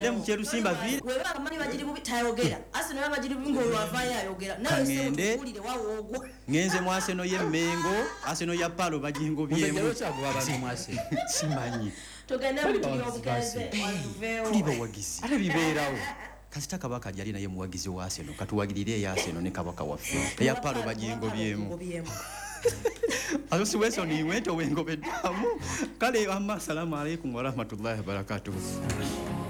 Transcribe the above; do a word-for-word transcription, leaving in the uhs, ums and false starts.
Dem Cherusimba vile. Wewe kama bajiri bubi tayogera. Arsenal bajiri bubi ngolo avaya yogera. Nawe se kulire wawo. Ngenze mu Arsenal ye Mengo, Arsenal ya Palo bajingo byemu. Mbele cyagwa abantu mu Arsenal. Simanyi. Togenda mu obukaze. Tuliba wagisi. Ale biberawo. Kasita kabaka jali naye muwagizi wa Arsenal. Katuwagirire ya Arsenal ne kabaka waffe. Ya Palo bajingo byemu. Alusi weso ni weto wengo bedamu. Kale amma salamu alaykum wa rahmatullahi wa barakatuh.